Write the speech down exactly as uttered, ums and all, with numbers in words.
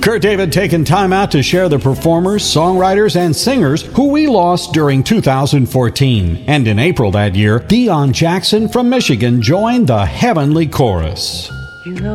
Kurt David taking time out to share the performers, songwriters, and singers who we lost during two thousand fourteen. And in April that year, Dion Jackson from Michigan joined the Heavenly Chorus. You know